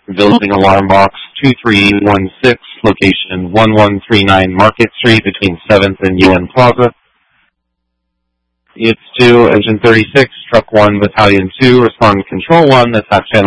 Building Alarm Box 2316, location 1139 Market Street between 7th and UN Plaza. It's to Engine 36, Truck 1, Battalion 2, respond Control 1, attack channel